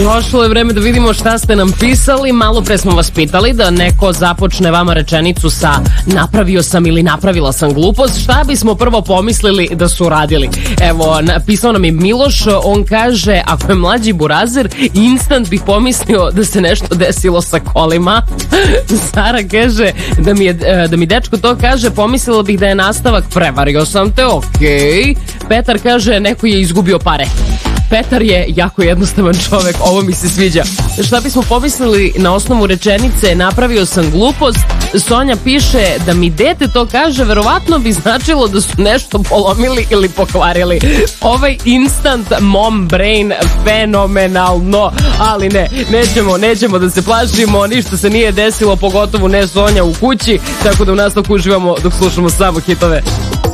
Došlo je vreme da vidimo šta ste nam pisali. Malo pre smo vas pitali da neko započne vama rečenicu sa napravio sam ili napravila sam glupost. Šta bismo prvo pomislili da su radili? Evo, napisao nam je Miloš, on kaže ako je mlađi burazir, instant bih pomislio da se nešto desilo sa kolima. Sara kaže da mi dečko to kaže, pomislila bih da je nastavak prevario sam te, okej. Petar kaže neko je izgubio pare. Petar je jako jednostavan čovek, ovo mi se sviđa. Šta bismo pomislili na osnovu rečenice napravio sam glupost? Sonja piše da mi dete to kaže, verovatno bi značilo da su nešto polomili ili pokvarili. Ovaj instant mom brain fenomenalno, ali nećemo da se plašimo, ništa se nije desilo, pogotovo ne Sonja u kući, tako da u nastavku uživamo dok slušamo samo hitove.